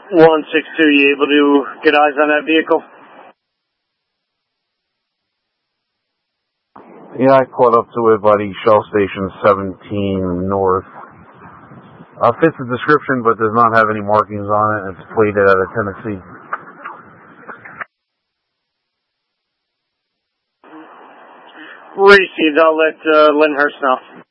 162, you able to get eyes on that vehicle? Yeah, I caught up to it by the Shell Station 17 North. Fits the description, but does not have any markings on it. It's plated out of Tennessee. Received. I'll let Lyndhurst know.